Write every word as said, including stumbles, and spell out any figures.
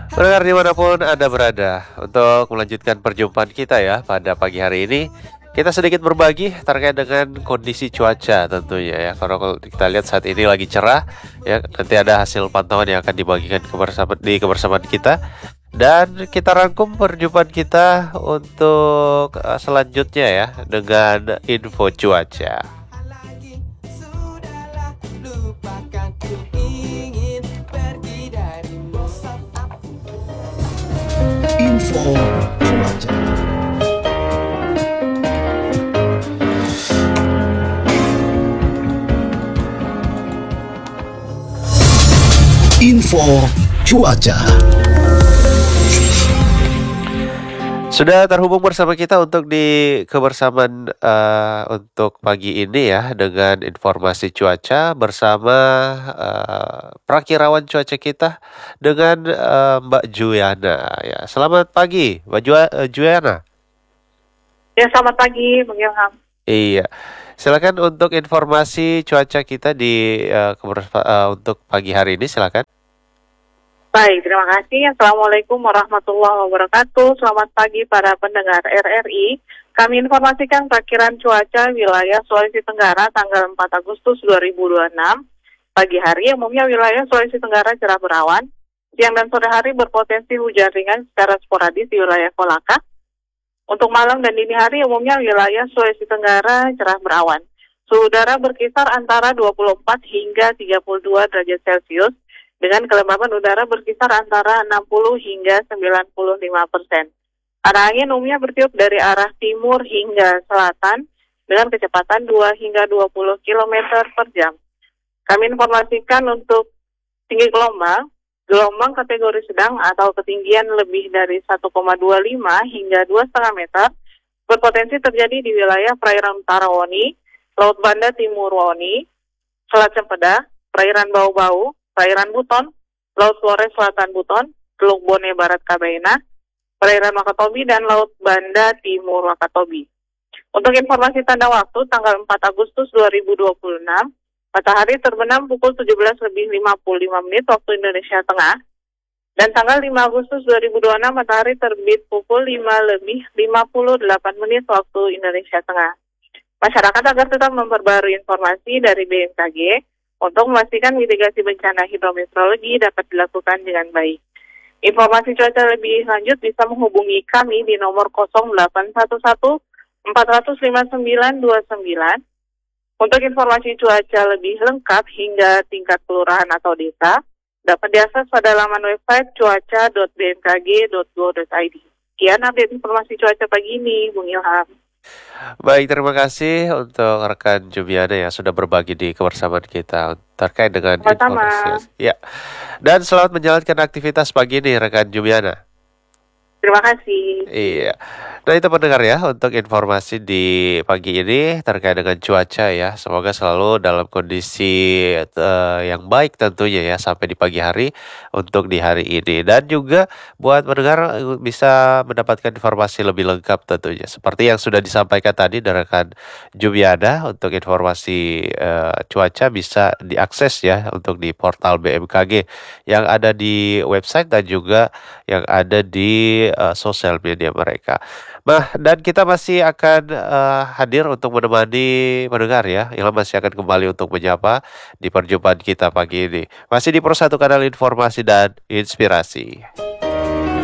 Pendengar dimanapun Anda berada, untuk melanjutkan perjumpaan kita ya pada pagi hari ini, kita sedikit berbagi terkait dengan kondisi cuaca tentunya ya. Karena kalau kita lihat saat ini lagi cerah ya, nanti ada hasil pantauan yang akan dibagikan kebersama, di kebersamaan kita. Dan kita rangkum perjumpaan kita untuk uh, selanjutnya ya dengan info cuaca. Info cuaca. Info cuaca. Sudah terhubung bersama kita untuk di kebersamaan uh, untuk pagi ini ya dengan informasi cuaca bersama uh, prakirawan cuaca kita dengan uh, Mbak Juyana ya. Selamat pagi Mbak Ju- uh, Juyana. Ya, selamat pagi, Bang Ilham. Iya. Silakan untuk informasi cuaca kita di uh, kebersa- uh, untuk pagi hari ini, silakan. Baik, terima kasih. Assalamualaikum warahmatullahi wabarakatuh. Selamat pagi para pendengar R R I. Kami informasikan perkiraan cuaca wilayah Sulawesi Tenggara tanggal empat Agustus dua ribu dua puluh enam. Pagi hari umumnya wilayah Sulawesi Tenggara cerah berawan. Siang dan sore hari berpotensi hujan ringan secara sporadis di wilayah Kolaka. Untuk malam dan dini hari umumnya wilayah Sulawesi Tenggara cerah berawan. Suhu udara berkisar antara dua puluh empat hingga tiga puluh dua derajat Celcius. Dengan kelembaban udara berkisar antara enam puluh hingga sembilan puluh lima persen. Arah angin umumnya bertiup dari arah timur hingga selatan dengan kecepatan dua hingga dua puluh kilometer per jam. Kami informasikan untuk tinggi gelombang, gelombang kategori sedang atau ketinggian lebih dari satu koma dua lima hingga dua koma lima meter berpotensi terjadi di wilayah perairan utara Woni, Laut Banda Timur Woni, Selat Cempeda, perairan Bau-Bau, perairan Buton, Laut Flores Selatan Buton, Teluk Bone Barat Kabaina, perairan Wakatobi, dan Laut Banda Timur Wakatobi. Untuk informasi tanda waktu, tanggal empat Agustus dua ribu dua puluh enam, matahari terbenam pukul tujuh belas lebih lima puluh lima menit waktu Indonesia Tengah, dan tanggal lima Agustus dua ribu dua puluh enam, matahari terbit pukul lima lebih lima puluh delapan menit waktu Indonesia Tengah. Masyarakat agar tetap memperbarui informasi dari B M K G, untuk memastikan mitigasi bencana hidrometeorologi dapat dilakukan dengan baik. Informasi cuaca lebih lanjut bisa menghubungi kami di nomor nol delapan satu satu empat lima sembilan dua sembilan. Untuk informasi cuaca lebih lengkap hingga tingkat kelurahan atau desa, dapat diakses pada laman website cuaca dot b m k g dot go dot i d. Sekian update informasi cuaca pagi ini, Bung Ilham. Baik, terima kasih untuk rekan Jumiana yang sudah berbagi di kebersamaan kita terkait dengan Sama-sama. informasi. Ya, dan selamat menjalankan aktivitas pagi ini rekan Jumiana. Terima kasih. Iya. Nah itu pendengar ya untuk informasi di pagi ini terkait dengan cuaca ya. Semoga selalu dalam kondisi uh, yang baik tentunya ya sampai di pagi hari untuk di hari ini. Dan juga buat pendengar uh, bisa mendapatkan informasi lebih lengkap tentunya. Seperti yang sudah disampaikan tadi dari rekan Jumiana, untuk informasi uh, cuaca bisa diakses ya untuk di portal B M K G yang ada di website dan juga yang ada di uh, sosial media mereka. Nah, dan kita masih akan uh, hadir untuk menemani pendengar ya. Ilham masih akan kembali untuk menyapa di perjumpaan kita pagi ini. Masih di Persatu Kanal Informasi dan Inspirasi.